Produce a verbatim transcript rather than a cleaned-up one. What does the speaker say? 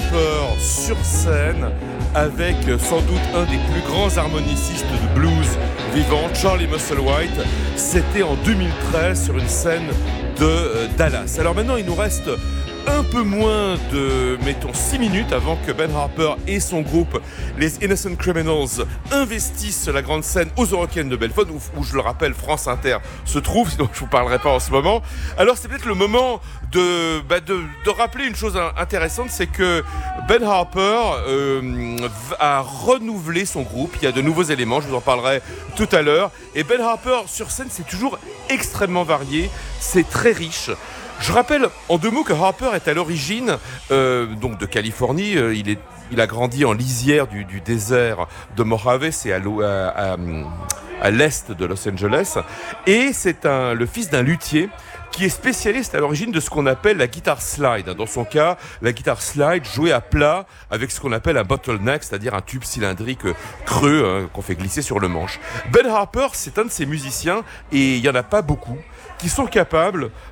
Harper sur scène avec sans doute un des plus grands harmonicistes de blues vivant, Charlie Musselwhite. C'était en deux mille treize sur une scène de euh, Dallas. Alors maintenant, il nous reste un peu moins de, mettons, six minutes avant que Ben Harper et son groupe, les Innocent Criminals, investissent la grande scène aux Eurocaines de Belfort, où, où, je le rappelle, France Inter se trouve, sinon je ne vous parlerai pas en ce moment. Alors c'est peut-être le moment de, bah de, de rappeler une chose intéressante, c'est que Ben Harper euh, a renouvelé son groupe. Il y a de nouveaux éléments, je vous en parlerai tout à l'heure. Et Ben Harper, sur scène, c'est toujours extrêmement varié, c'est très riche. Je rappelle en deux mots que Harper est à l'origine euh, donc de Californie. Euh, il, est, il a grandi en lisière du, du désert de Mojave, c'est à, à, à, à l'est de Los Angeles. Et c'est un, le fils d'un luthier qui est spécialiste à l'origine de ce qu'on appelle la guitare slide. Dans son cas, la guitare slide jouée à plat avec ce qu'on appelle un bottleneck, c'est-à-dire un tube cylindrique creux hein, qu'on fait glisser sur le manche. Ben Harper, c'est un de ces musiciens, et il n'y en a pas beaucoup, qui sont capables